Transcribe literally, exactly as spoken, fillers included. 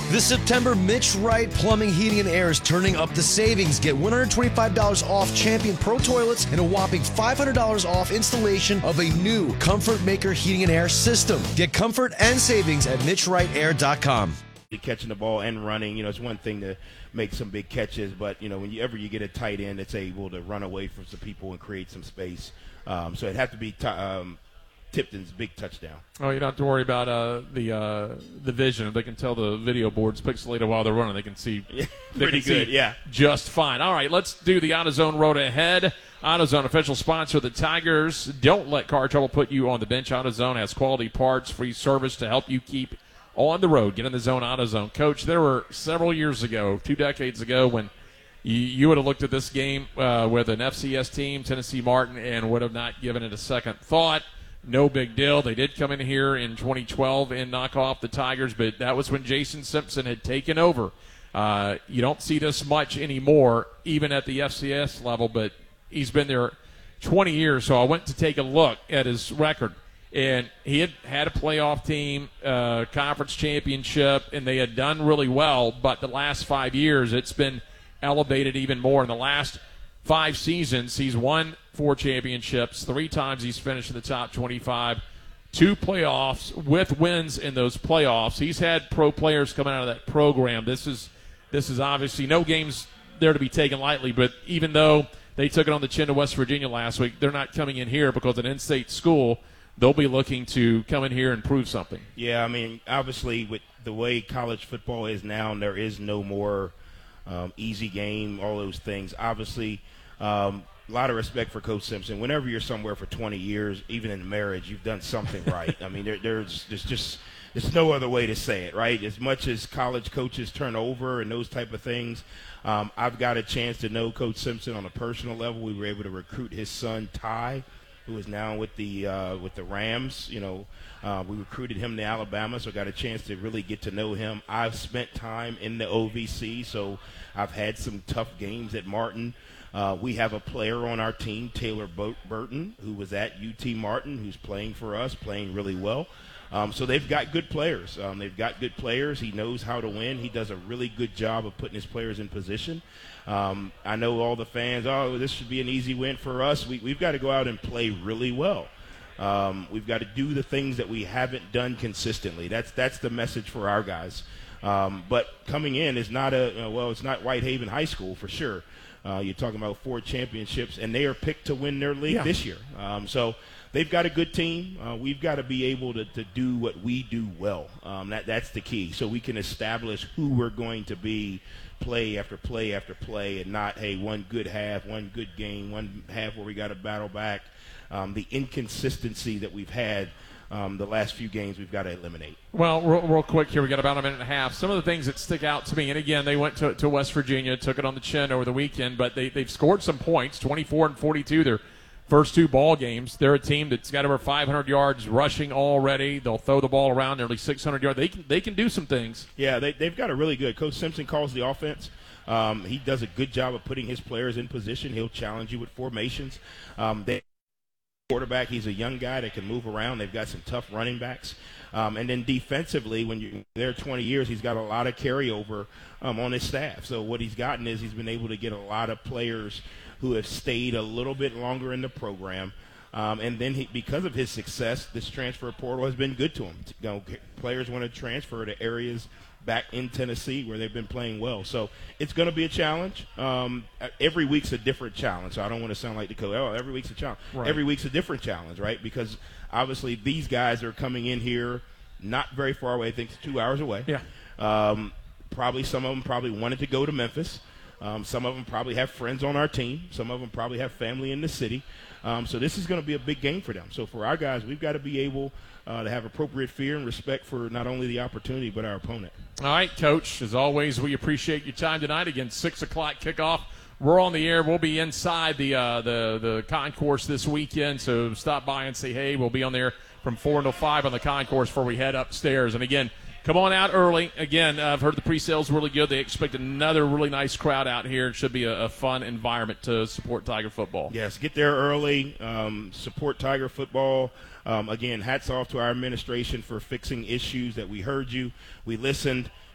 This September, Mitch Wright Plumbing, Heating, and Air is turning up the savings. Get one hundred twenty-five dollars off Champion Pro Toilets and a whopping five hundred dollars off installation of a new Comfort Maker Heating and Air system. Get comfort and savings at mitch wright air dot com. Catching the ball and running, you know, it's one thing to make some big catches, but, you know, whenever you get a tight end that's able to run away from some people and create some space. Um, so it'd have to be t- um, Tipton's big touchdown. Oh, you don't have to worry about uh, the uh, the vision. They can tell the video board's pixelated while they're running. They can see Yeah, they pretty can good, see yeah. just fine. All right, let's do the AutoZone Road Ahead. AutoZone, official sponsor of the Tigers. Don't let car trouble put you on the bench. AutoZone has quality parts, free service to help you keep on the road. Get in the zone, AutoZone. Coach, there were several years ago, two decades ago, when you, you would have looked at this game uh, with an F C S team, Tennessee Martin, and would have not given it a second thought. No big deal. They did come in here in twenty twelve and knock off the Tigers, but that was when Jason Simpson had taken over. Uh, you don't see this much anymore, even at the F C S level, but he's been there twenty years, so I went to take a look at his record. And he had had a playoff team, uh, conference championship, and they had done really well, but the last five years it's been elevated even more. In the last five seasons, he's won four championships. Three times he's finished in the top twenty-five. Two playoffs with wins in those playoffs. He's had pro players coming out of that program. This is this is obviously no games there to be taken lightly, but even though they took it on the chin to West Virginia last week, they're not coming in here because an in-state school, they'll be looking to come in here and prove something. Yeah, I mean, obviously with the way college football is now, there is no more um, easy game, all those things. Obviously, um, a lot of respect for Coach Simpson. Whenever you're somewhere for twenty years, even in marriage, you've done something right. I mean, there, there's, there's just there's no other way to say it, right? As much as college coaches turn over and those type of things, um, I've got a chance to know Coach Simpson on a personal level. We were able to recruit his son, Ty, who is now with the uh, with the Rams. You know, uh, we recruited him to Alabama, so I got a chance to really get to know him. I've spent time in the O V C, so I've had some tough games at Martin. Uh, we have a player on our team, Taylor Burton, who was at U T Martin, who's playing for us, playing really well. Um, so they've got good players. Um, they've got good players. He knows how to win. He does a really good job of putting his players in position. Um, I know all the fans, oh, this should be an easy win for us. We, we've got to go out and play really well. Um, we've got to do the things that we haven't done consistently. That's that's the message for our guys. Um, but coming in is not a, you know, well, it's not Whitehaven High School for sure. Uh, you're talking about four championships, and they are picked to win their league yeah. this year. Um, so they've got a good team. Uh, we've got to be able to, to do what we do well. Um, that That's the key, so we can establish who we're going to be play after play after play, and not, hey, one good half, one good game, one half where we got to battle back. Um, the inconsistency that we've had Um, the last few games we've got to eliminate. Well, real, real quick here, we got about a minute and a half. Some of the things that stick out to me, and again, they went to, to West Virginia, took it on the chin over the weekend, but they, they've scored some points, twenty-four and forty-two, their first two ball games. They're a team that's got over five hundred yards rushing already. They'll throw the ball around nearly six hundred yards. They can, they can do some things. Yeah, they, they've got a really good. Coach Simpson calls the offense. Um, he does a good job of putting his players in position. He'll challenge you with formations. Um, they quarterback, he's a young guy that can move around. They've got some tough running backs. Um, and then defensively, when you're there twenty years, he's got a lot of carryover um, on his staff. So what he's gotten is he's been able to get a lot of players who have stayed a little bit longer in the program. Um, and then he, because of his success, this transfer portal has been good to him. You know, players want to transfer to areas back in Tennessee where they've been playing well. So it's going to be a challenge. Um, every week's a different challenge. So I don't want to sound like the coach, oh, every week's a challenge. Right. Every week's a different challenge, right? Because obviously these guys are coming in here not very far away. I think it's two hours away. Yeah. Um, probably some of them probably wanted to go to Memphis. Um, some of them probably have friends on our team. Some of them probably have family in the city. Um, so this is going to be a big game for them. So for our guys, we've got to be able uh, to have appropriate fear and respect for not only the opportunity but our opponent. All right, Coach. As always, we appreciate your time tonight. Again, six o'clock kickoff. We're on the air. We'll be inside the uh, the the concourse this weekend, so stop by and say hey. We'll be on there from four until five on the concourse before we head upstairs. And again, come on out early. Again, uh, I've heard the pre-sale's really good. They expect another really nice crowd out here. It should be a, a fun environment to support Tiger football. Yes, get there early. Um, support Tiger football. Um, again, hats off to our administration for fixing issues that we heard you. We listened.